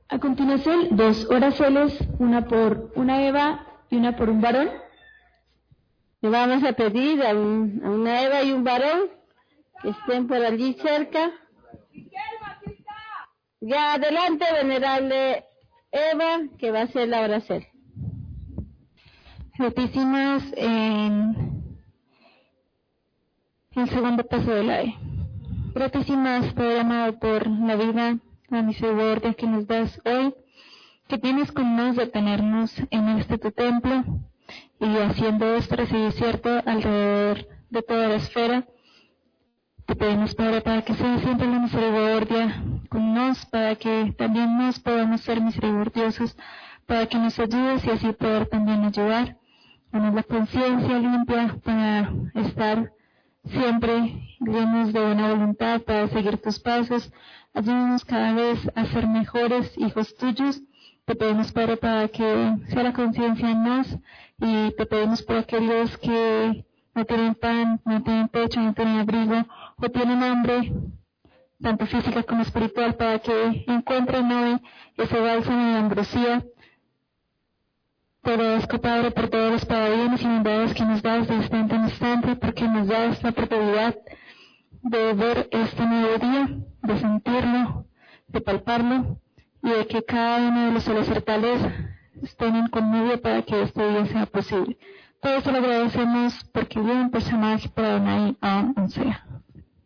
A continuación, 2 oraciones, una por una Eva y una por un varón. Le vamos a pedir a una Eva y un varón que estén por allí cerca. Ya adelante, venerable Eva, que va a hacer la oración. Repetimos en el segundo paso de la E. Gratísimas, Padre amado, por la vida, la misericordia que nos das hoy, que tienes con nos de tenernos en este tu templo y haciendo esto recibir cierto alrededor de toda la esfera. Te pedimos, Padre, para que sea siempre la misericordia con nos, para que también nos podamos ser misericordiosos, para que nos ayudes y así poder también ayudar. Danos la conciencia limpia para estar siempre llenos de buena voluntad para seguir tus pasos. Ayúdanos cada vez a ser mejores hijos tuyos. Te pedimos, Padre, para que sea la conciencia en nos, y te pedimos por aquellos que no tienen pan, no tienen techo, no tienen abrigo o tienen hambre, tanto física como espiritual, para que encuentren hoy ese bálsamo de ambrosía. Te agradezco, Padre, por todos los paradigmas y bondades que nos das de instante en instante, porque nos das la oportunidad de ver este nuevo día, de sentirlo, de palparlo, y de que cada uno de los solos mortales estén en conmigo para que este día sea posible. Todo eso lo agradecemos porque bien, por Samaj, por Adonai, Amen, sea.